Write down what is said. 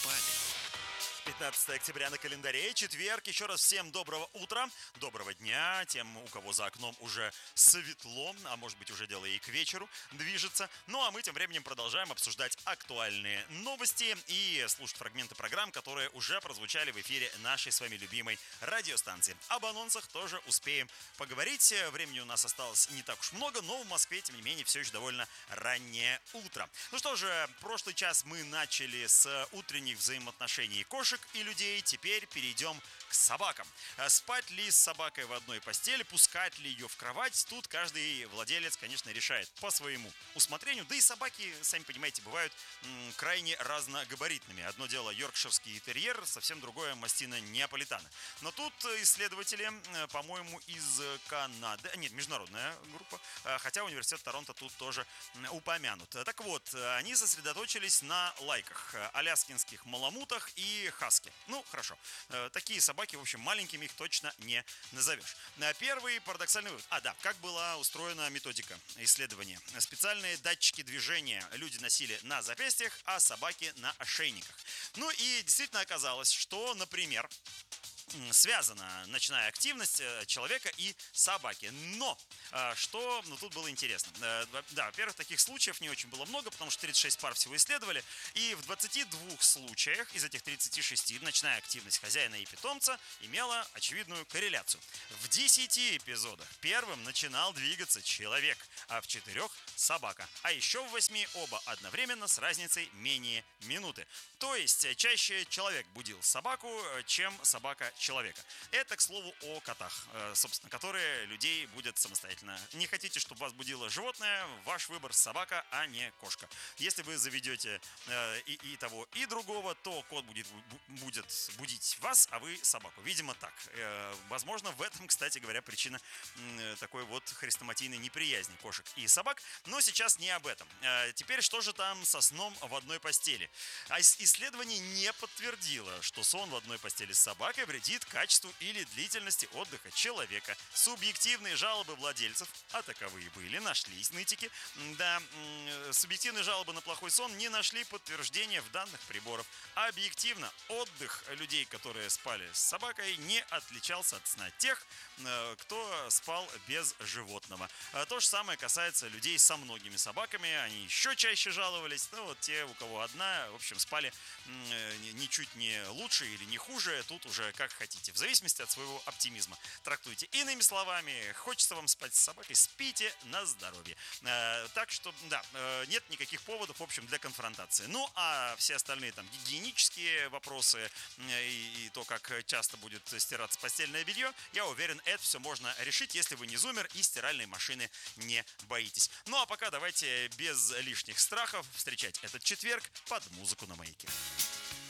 спали. 15 октября на календаре, четверг. Еще раз всем доброго утра, доброго дня. Тем, у кого за окном уже светло, а может быть уже дело и к вечеру движется. Ну а мы тем временем продолжаем обсуждать актуальные новости и слушать фрагменты программ, которые уже прозвучали в эфире нашей с вами любимой радиостанции. Об анонсах тоже успеем поговорить. Времени у нас осталось не так уж много, но в Москве, тем не менее, все еще довольно раннее утро. Ну что же, прошлый час мы начали с утренних взаимоотношений кошек и людей, теперь перейдем к собакам. Спать ли с собакой в одной постели, пускать ли ее в кровать, тут каждый владелец, конечно, решает по своему усмотрению. Да и собаки, сами понимаете, бывают крайне разногабаритными. Одно дело йоркширский терьер, совсем другое мастина неаполитана. Но тут исследователи, по-моему, из Канады, нет, международная группа, хотя университет Торонто тут тоже упомянут. Так вот, они сосредоточились на лайках, аляскинских маламутах и хаски. Ну, хорошо. Такие собаки, в общем, маленькими их точно не назовешь. Первый парадоксальный вывод. Как была устроена методика исследования. Специальные датчики движения люди носили на запястьях, а собаки на ошейниках. Ну и действительно оказалось, что, например, связана ночная активность человека и собаки. Но что тут было интересно? Да, во-первых, таких случаев не очень было много, потому что 36 пар всего исследовали. И в 22 случаях из этих 36 ночная активность хозяина и питомца имела очевидную корреляцию. В 10 эпизодах первым начинал двигаться человек, а в 4 собака. А еще в 8 оба одновременно с разницей менее минуты. То есть чаще человек будил собаку, чем собака человека. Это, к слову, о котах, собственно, которые людей будят самостоятельно. Не хотите, чтобы вас будило животное, ваш выбор собака, а не кошка. Если вы заведете и того, и другого, то кот будет будить вас, а вы собаку. Видимо, так. Возможно, в этом, кстати говоря, причина такой вот хрестоматийной неприязни кошек и собак. Но сейчас не об этом. Теперь, что же там со сном в одной постели? Исследование не подтвердило, что сон в одной постели с собакой вредит качеству или длительности отдыха человека. Субъективные жалобы владельцев, а таковые были, нашлись нытики. Да, субъективные жалобы на плохой сон не нашли подтверждения в данных приборов. Объективно, отдых людей, которые спали с собакой, не отличался от сна тех, кто спал без животного. То же самое касается людей со многими собаками. Они еще чаще жаловались. Ну, вот те, у кого одна, в общем, спали ничуть не лучше или не хуже. Тут уже как хотите. В зависимости от своего оптимизма трактуйте. Иными словами, хочется вам спать с собакой, спите на здоровье. Так что, да, нет никаких поводов, в общем, для конфронтации. Ну, а все остальные там гигиенические вопросы и то, как часто будет стираться постельное белье, я уверен, это все можно решить, если вы не зумер и стиральной машины не боитесь. Ну, а пока давайте без лишних страхов встречать этот четверг под музыку на Маяке.